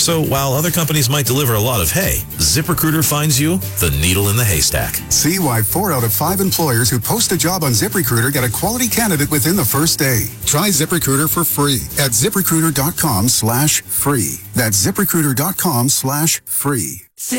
So while other companies might deliver a lot of hay, ZipRecruiter finds you the needle in the haystack. See why 4 out of 5 employers who post a job on ZipRecruiter get a quality candidate within the first day. Try ZipRecruiter for free at ZipRecruiter.com/free. That's ZipRecruiter.com/free.